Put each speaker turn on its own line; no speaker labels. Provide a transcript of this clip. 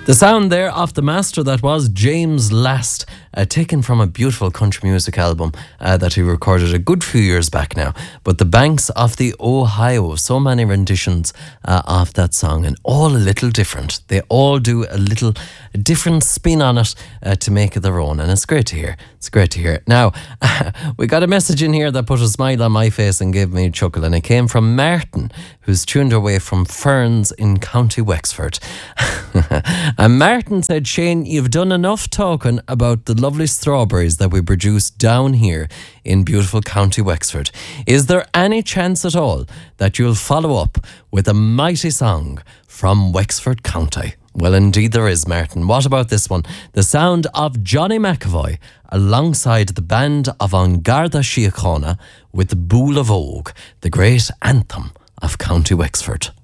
The sound there of the master that was James Last, taken from a beautiful country music album that he recorded a good few years back now. But the banks of the Ohio, so many renditions of that song, and all a little different. They all do a little different spin on it to make it their own, and it's great to hear. It's great to hear. Now, we got a message in here that put a smile on my face and gave me a chuckle, and it came from Martin, who's tuned away from Ferns in County Wexford. And Martin said, Shane, you've done enough talking about the lovely strawberries that we produce down here in beautiful County Wexford. Is there any chance at all that you'll follow up with a mighty song from Wexford County? Well, indeed there is, Martin. What about this one? The sound of Johnny McAvoy alongside the band of An Garda Síochána with the Bool of Oak, the great anthem of County Wexford.